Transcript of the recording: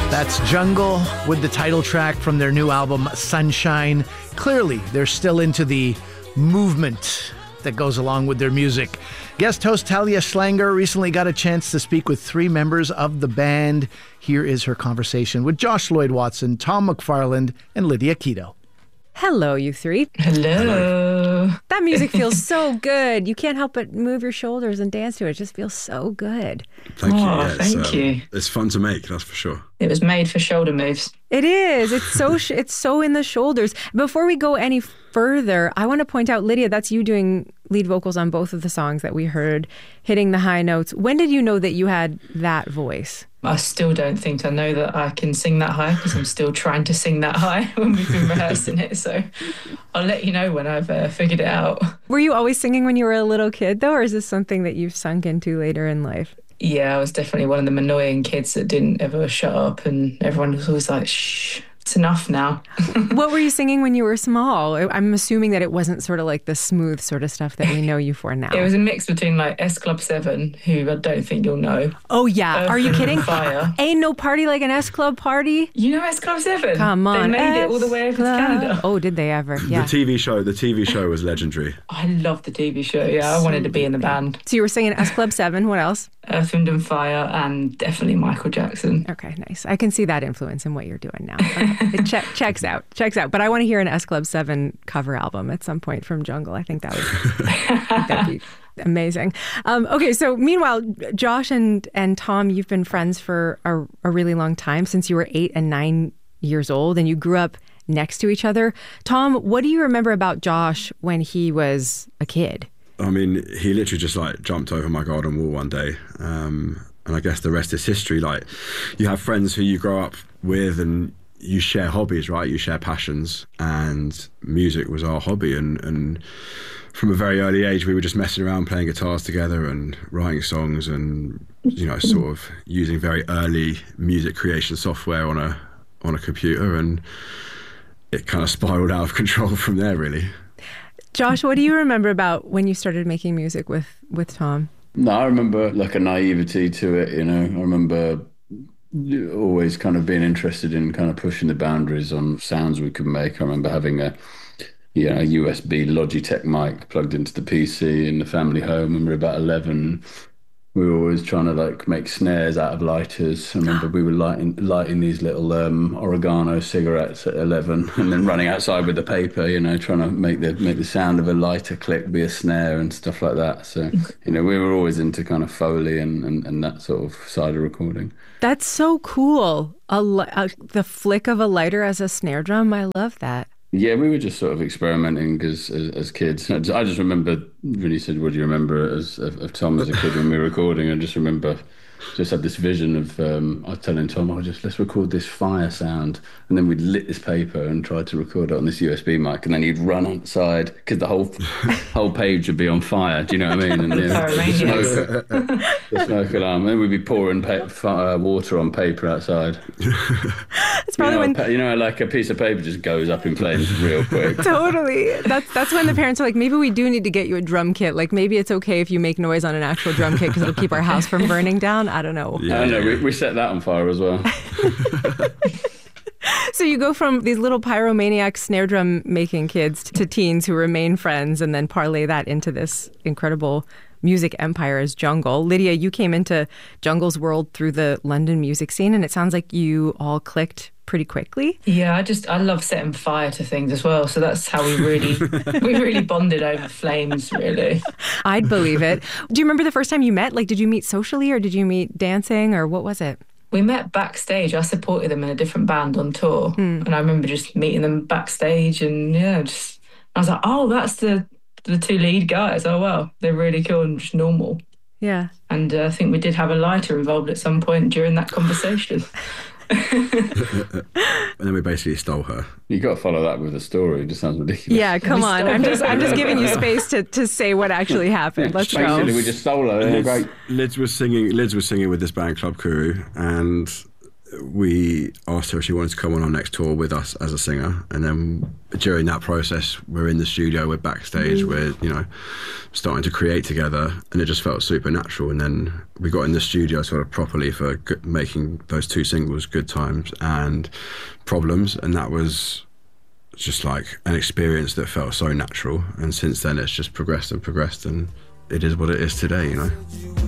That's Jungle with the title track from their new album, Sunshine. Clearly, they're still into the movement that goes along with their music. Guest host Talia Schlanger recently got a chance to speak with 3 members of the band. Here is her conversation with Josh Lloyd-Watson, Tom McFarland, and Lydia Keto. Hello, you 3. Hello. That music feels so good. You can't help but move your shoulders and dance to it. It just feels so good. Thank you. Yeah, thank you. It's fun to make, that's for sure. It was made for shoulder moves. It is. It's so it's so in the shoulders. Before we go any further, I want to point out, Lydia, that's you doing lead vocals on both of the songs that we heard, hitting the high notes. When did you know that you had that voice? I still don't think I know that I can sing that high because I'm still trying to sing that high when we've been rehearsing it. So I'll let you know when I've figured it out. Were you always singing when you were a little kid, though, or is this something that you've sunk into later in life? Yeah, I was definitely one of them annoying kids that didn't ever shut up, and everyone was always like, shh, it's enough now. What were you singing when you were small? I'm assuming that it wasn't sort of like the smooth sort of stuff that we know you for now. It was a mix between like S Club 7, who I don't think you'll know. Oh, yeah. Are you kidding? Fire. Ain't no party like an S Club party. You know S Club 7? Come on. They made it all the way over to Canada. Oh, did they ever? Yeah. The TV show was legendary. I love the TV show, yeah. I wanted to be in the band. So you were singing S Club 7. What else? Earth, Wind and Fire, and definitely Michael Jackson. Okay, nice. I can see that influence in what you're doing now. Okay. It checks out. But I want to hear an S Club 7 cover album at some point from Jungle. I think that'd be amazing. Okay, so meanwhile, Josh and Tom, you've been friends for a really long time, since you were 8 and 9 years old, and you grew up next to each other. Tom, what do you remember about Josh when he was a kid? I mean, he literally just like jumped over my garden wall one day. And I guess the rest is history. Like, you have friends who you grow up with and you share hobbies, right? You share passions, and music was our hobby. And from a very early age, we were just messing around playing guitars together and writing songs and, you know, sort of using very early music creation software on a computer. And it kind of spiraled out of control from there, really. Josh, what do you remember about when you started making music with Tom? No, I remember like a naivety to it, you know. I remember always kind of being interested in kind of pushing the boundaries on sounds we could make. I remember having a USB Logitech mic plugged into the PC in the family home when we were about 11. We were always trying to like make snares out of lighters. I remember we were lighting these little oregano cigarettes at 11, and then running outside with the paper, you know, trying to make the sound of a lighter click be a snare and stuff like that. So, you know, we were always into kind of Foley and that sort of side of recording. That's so cool. The flick of a lighter as a snare drum. I love that. Yeah, we were just sort of experimenting as kids. I just remember when you said, what do you remember of Tom as a kid when we were recording? I just remember, just had this vision of, I was telling Tom, let's record this fire sound. And then we'd lit this paper and tried to record it on this USB mic. And then he'd run outside because the whole page would be on fire. Do you know what I mean? And the smoke alarm. And then we'd be pouring water on paper outside. It's probably like a piece of paper just goes up in flames real quick. Totally. That's when the parents are like, maybe we do need to get you a drum kit. Like, maybe it's okay if you make noise on an actual drum kit because it'll keep our house from burning down. I don't know. Yeah, I know. We set that on fire as well. So you go from these little pyromaniac snare drum making kids to teens who remain friends, and then parlay that into this incredible music empire as Jungle. Lydia, you came into Jungle's world through the London music scene, and it sounds like you all clicked pretty quickly. Yeah, I love setting fire to things as well. So that's how we really bonded over flames, really. I'd believe it. Do you remember the first time you met? Like, did you meet socially or did you meet dancing, or what was it? We met backstage. I supported them in a different band on tour. And I remember just meeting them backstage, and I was like, oh, that's the 2 lead guys. Oh, wow, they're really cool and just normal. Yeah. And I think we did have a lighter involved at some point during that conversation. And then we basically stole her. You got to follow that with a story. It just sounds ridiculous. Yeah, come on. I'm just giving you space to say what actually happened. Let's go. Basically, we just stole her. Lids was singing with this band Club Kuru, and we asked her if she wanted to come on our next tour with us as a singer. And then during that process, we're in the studio, we're backstage, we're, you know, starting to create together, and it just felt supernatural. And then we got in the studio sort of properly for making those 2 singles, Good Times and Problems. And that was just like an experience that felt so natural. And since then, it's just progressed and progressed, and it is what it is today, you know.